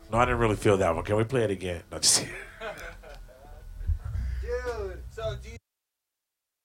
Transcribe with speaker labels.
Speaker 1: No, I didn't really feel that one. Can we play it again? No, just
Speaker 2: Dude, so do